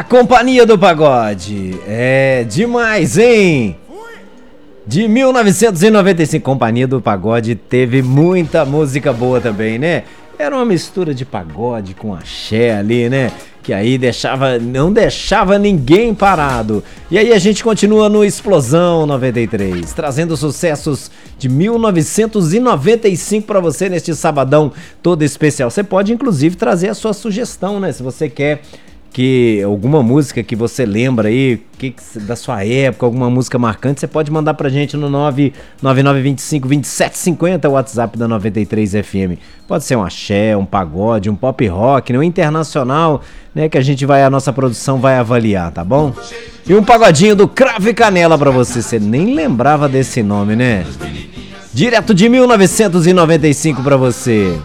Companhia do Pagode. É demais, hein? De 1995, Companhia do Pagode teve muita música boa também, né? Era uma mistura de pagode com axé ali, né? Que aí não deixava ninguém parado. E aí a gente continua no Explosão 93, trazendo sucessos de 1995 para você neste sabadão todo especial. Você pode inclusive trazer a sua sugestão, né? Se você quer que alguma música que você lembra aí, da sua época, alguma música marcante, você pode mandar pra gente no 999252750, o WhatsApp da 93 FM. Pode ser um axé, um pagode, um pop rock, né? Um internacional, né? Que a nossa produção vai avaliar, tá bom? E um pagodinho do Cravo e Canela pra você. Você nem lembrava desse nome, né? Direto de 1995 pra você.